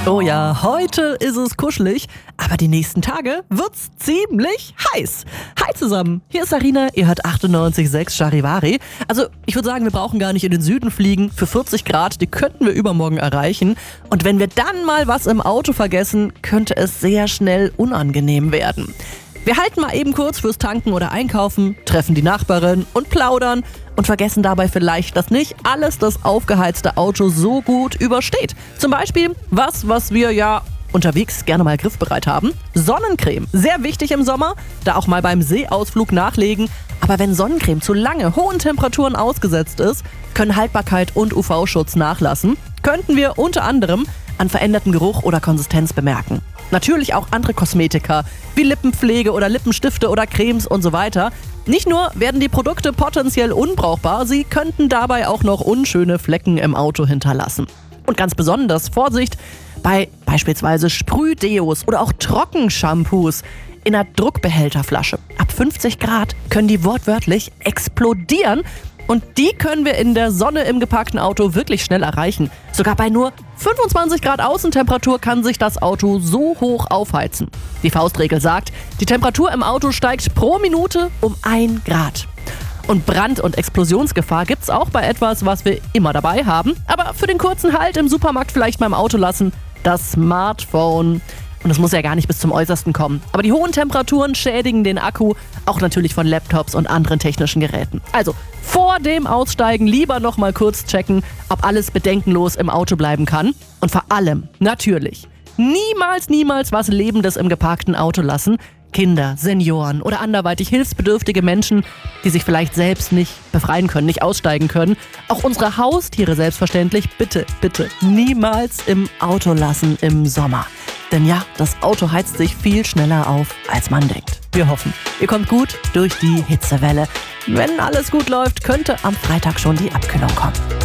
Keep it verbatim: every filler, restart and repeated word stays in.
Oh ja, heute ist es kuschelig, aber die nächsten Tage wird's ziemlich heiß. Hi zusammen, hier ist Sarina, ihr hört achtundneunzig Komma sechs Charivari. Also ich würde sagen, wir brauchen gar nicht in den Süden fliegen. Für vierzig Grad, die könnten wir übermorgen erreichen. Und wenn wir dann mal was im Auto vergessen, könnte es sehr schnell unangenehm werden. Wir halten mal eben kurz fürs Tanken oder Einkaufen, treffen die Nachbarin und plaudern und vergessen dabei vielleicht, dass nicht alles das aufgeheizte Auto so gut übersteht. Zum Beispiel was, was wir ja unterwegs gerne mal griffbereit haben. Sonnencreme. Sehr wichtig im Sommer, da auch mal beim Seeausflug nachlegen. Aber wenn Sonnencreme zu lange hohen Temperaturen ausgesetzt ist, können Haltbarkeit und U V-Schutz nachlassen. Könnten wir unter anderem an veränderten Geruch oder Konsistenz bemerken. Natürlich auch andere Kosmetika, wie Lippenpflege oder Lippenstifte oder Cremes und so weiter. Nicht nur werden die Produkte potenziell unbrauchbar, sie könnten dabei auch noch unschöne Flecken im Auto hinterlassen. Und ganz besonders Vorsicht bei beispielsweise Sprühdeos oder auch Trockenshampoos in einer Druckbehälterflasche. Ab fünfzig Grad können die wortwörtlich explodieren. Und die können wir in der Sonne im geparkten Auto wirklich schnell erreichen. Sogar bei nur fünfundzwanzig Grad Außentemperatur kann sich das Auto so hoch aufheizen. Die Faustregel sagt, die Temperatur im Auto steigt pro Minute um ein Grad. Und Brand- und Explosionsgefahr gibt's auch bei etwas, was wir immer dabei haben. Aber für den kurzen Halt im Supermarkt vielleicht beim Auto lassen, das Smartphone. Und es muss ja gar nicht bis zum Äußersten kommen. Aber die hohen Temperaturen schädigen den Akku, auch natürlich von Laptops und anderen technischen Geräten. Also vor dem Aussteigen lieber noch mal kurz checken, ob alles bedenkenlos im Auto bleiben kann. Und vor allem, natürlich, niemals, niemals was Lebendes im geparkten Auto lassen. Kinder, Senioren oder anderweitig hilfsbedürftige Menschen, die sich vielleicht selbst nicht befreien können, nicht aussteigen können. Auch unsere Haustiere selbstverständlich bitte, bitte niemals im Auto lassen im Sommer. Denn ja, das Auto heizt sich viel schneller auf, als man denkt. Wir hoffen, ihr kommt gut durch die Hitzewelle. Wenn alles gut läuft, könnte am Freitag schon die Abkühlung kommen.